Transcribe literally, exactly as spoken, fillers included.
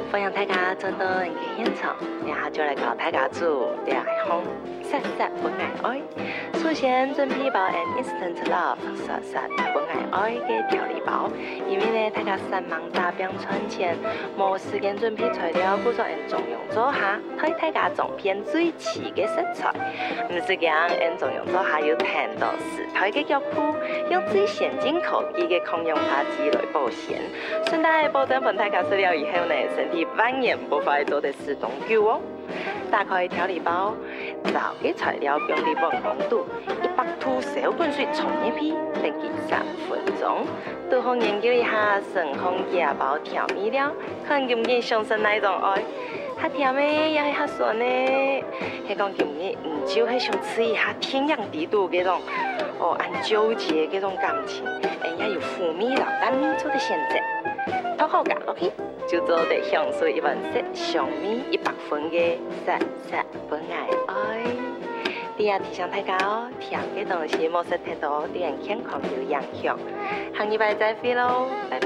欢迎大家做到人嘅现场，然后就来教大家做两项杀杀本爱爱。首先准备包 an instant love 杀杀本爱爱嘅调理包，因为呢大家三忙大病存钱，冇时间准备材料，故作按中用做下，睇大家种片最齐嘅食材。唔是讲按中用做下要谈到时台嘅药铺，用最先进科技嘅抗氧化剂来保鲜，顺带保证本大家食了以后呢，身体万年不会做的死冻久哦。打开调理包，找嘅材料用日本温度一百度小滚水冲一批，等佢三分钟。都好研究一下成功野包调味料，看今日上身那种爱，下甜的也係下酸的。係講今日唔就係想吃一下天壤地度嗰種哦，按糾結嗰種感情，誒也有富米老乾做的選擇，好好噶 ，OK。就做得享受一份色香味一百分嘅殺殺本愛愛。第二提醒大家哦，甜嘅東西冇食太多，對人健康有影響。下禮拜再會咯，拜拜。